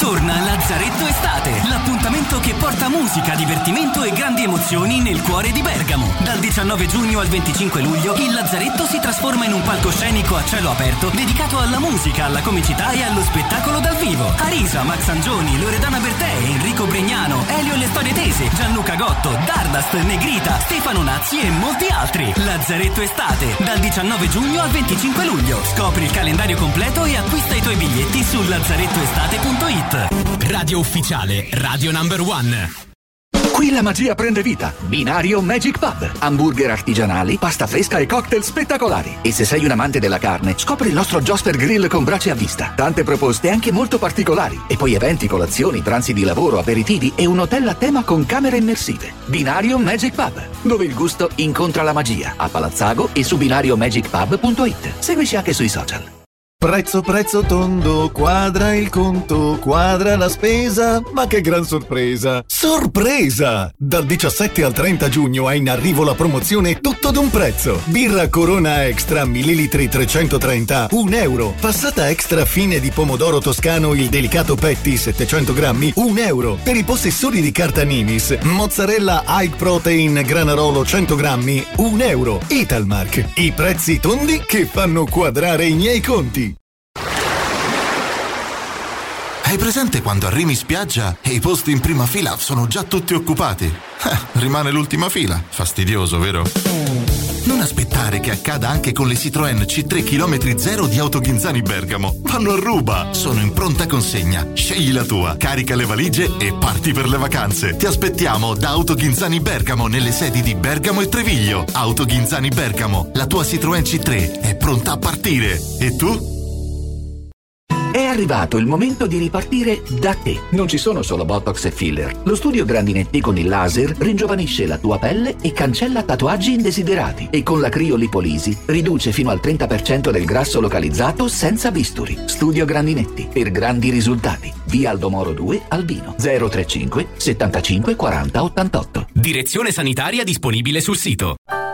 Torna Lazzaretto Estate, l'appuntamento che porta musica, divertimento e grandi emozioni nel cuore di Bergamo. Dal 19 giugno al 25 luglio il Lazzaretto si trasforma in un palcoscenico a cielo aperto dedicato alla musica, alla comicità e allo spettacolo dal vivo. Arisa, Max Angioni, Loredana Bertè, Enrico Bregnano, Elio e le Storie Tese, Gianluca Gotto, Dardast, Negrita, Stefano Nazzi e molti altri. Lazzaretto Estate, dal 19 giugno al 25 luglio. Scopri il calendario completo e acquista i tuoi biglietti su lazzarettoestate.it. Radio ufficiale, Radio Number One. Qui la magia prende vita. Binario Magic Pub. Hamburger artigianali, pasta fresca e cocktail spettacolari. E se sei un amante della carne, scopri il nostro Joster Grill con brace a vista. Tante proposte anche molto particolari. E poi eventi, colazioni, pranzi di lavoro, aperitivi e un hotel a tema con camere immersive. Binario Magic Pub, dove il gusto incontra la magia. A Palazzago e su binariomagicpub.it. Seguici anche sui social. Prezzo tondo, quadra il conto, quadra la spesa, ma che gran sorpresa! Sorpresa! Dal 17 al 30 giugno è in arrivo la promozione tutto d'un prezzo. Birra Corona Extra millilitri 330, €1. Passata extra fine di pomodoro toscano il delicato Petty 700 grammi, €1. Per i possessori di carta Nimis, mozzarella High Protein Granarolo 100 grammi, €1. Italmark, i prezzi tondi che fanno quadrare i miei conti. Hai presente quando arrivi in spiaggia e i posti in prima fila sono già tutti occupati? Rimane l'ultima fila. Fastidioso, vero? Non aspettare che accada anche con le Citroën C3 km 0 di Autoghinzani Bergamo. Vanno a ruba, sono in pronta consegna. Scegli la tua, carica le valigie e parti per le vacanze. Ti aspettiamo da Autoghinzani Bergamo nelle sedi di Bergamo e Treviglio. Autoghinzani Bergamo, la tua Citroën C3 è pronta a partire. E tu? È arrivato il momento di ripartire da te. Non ci sono solo Botox e filler. Lo studio Grandinetti con il laser ringiovanisce la tua pelle e cancella tatuaggi indesiderati. E con la criolipolisi riduce fino al 30% del grasso localizzato senza bisturi. Studio Grandinetti, per grandi risultati. Via Aldomoro 2, Albino. 035 75 40 88. Direzione sanitaria disponibile sul sito.